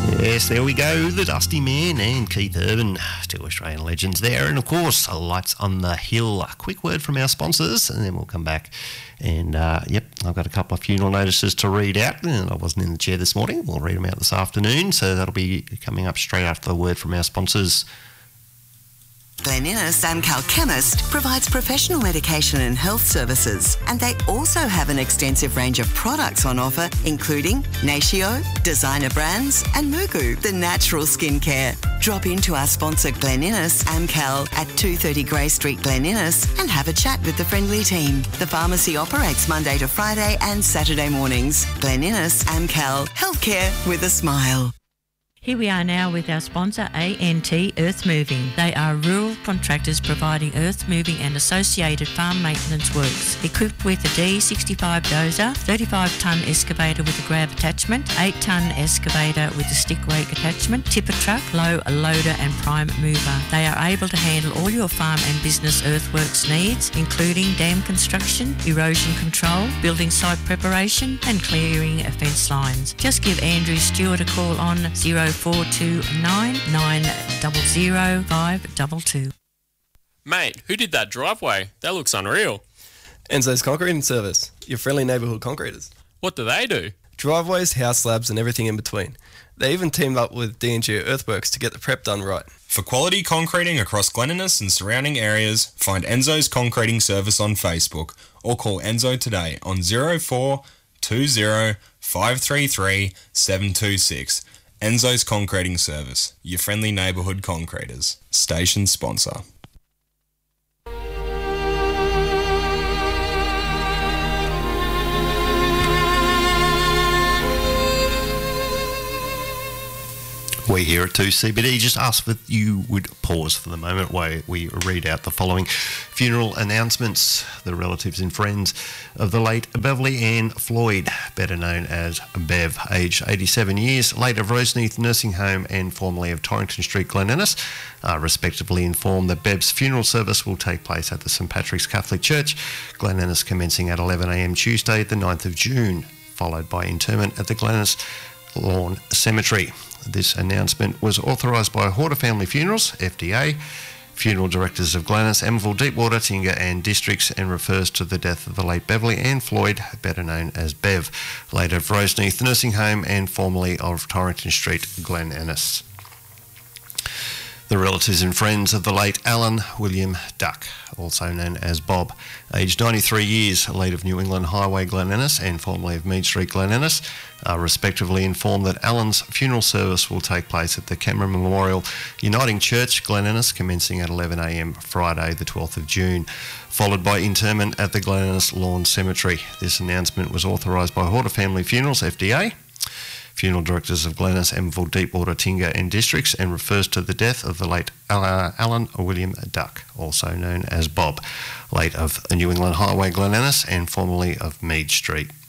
Yes, there we go, the Dusty Man and Keith Urban, two Australian legends there. And of course, Lights on the Hill. A quick word from our sponsors and then we'll come back. And I've got a couple of funeral notices to read out. And I wasn't in the chair this morning. We'll read them out this afternoon. So that'll be coming up straight after the word from our sponsors. Glen Innes Amcal Chemist provides professional medication and health services, and they also have an extensive range of products on offer, including Natio, designer brands, and Mugu, the natural skincare. Drop into our sponsor Glen Innes Amcal at 230 Grey Street, Glen Innes, and have a chat with the friendly team. The pharmacy operates Monday to Friday and Saturday mornings. Glen Innes Amcal, healthcare with a smile. Here we are now with our sponsor, ANT Earth Moving. They are rural contractors providing earth moving and associated farm maintenance works. Equipped with a D65 dozer, 35-tonne excavator with a grab attachment, 8-tonne excavator with a stick rake attachment, tipper truck, low loader and prime mover. They are able to handle all your farm and business earthworks needs, including dam construction, erosion control, building site preparation and clearing of fence lines. Just give Andrew Stewart a call on 0429 900 522. Mate, who did that driveway? That looks unreal. Enzo's Concreting Service, your friendly neighbourhood concreters. What do they do? Driveways, house slabs and everything in between. They even teamed up with D&G Earthworks to get the prep done right. For quality concreting across Glen Innes and surrounding areas, find Enzo's Concreting Service on Facebook or call Enzo today on 0420 533 726. Enzo's Concreting Service, your friendly neighbourhood concreters. Station sponsor. We here at 2CBD just ask that you would pause for the moment while we read out the following funeral announcements. The relatives and friends of the late Beverly Ann Floyd, better known as Bev, aged 87 years, late of Roseneath Nursing Home and formerly of Torrington Street, Glen Innes, respectively informed that Bev's funeral service will take place at the St Patrick's Catholic Church, Glen Innes, commencing at 11 a.m. Tuesday, the 9th of June, followed by interment at the Glen Innes Lawn Cemetery. This announcement was authorised by Horta Family Funerals, FDA, funeral directors of Glen Innes, Emerville, Deepwater, Tingha and Districts, and refers to the death of the late Beverly Ann Floyd, better known as Bev, late of Roseneath Nursing Home and formerly of Torrington Street, Glen Innes. The relatives and friends of the late Alan William Duck, also known as Bob, aged 93 years, late of New England Highway, Glen Innes, and formerly of Mead Street, Glen Innes, are respectively informed that Alan's funeral service will take place at the Cameron Memorial Uniting Church, Glen Innes, commencing at 11 a.m. Friday, the 12th of June, followed by interment at the Glen Innes Lawn Cemetery. This announcement was authorised by Horta Family Funerals, FDA, funeral directors of Glen Innes, Emerville, Deepwater, Tingha and Districts, and refers to the death of the late Alan William Duck, also known as Bob, late of New England Highway, Glen Innes, and formerly of Mead Street.